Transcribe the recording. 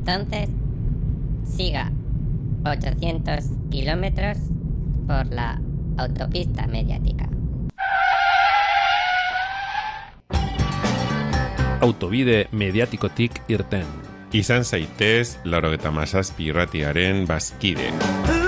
entonces siga 800 kilómetros por la autopista mediática. Autobide mediatikotik irten. Izan zaitez 97 irratiaren bazkide.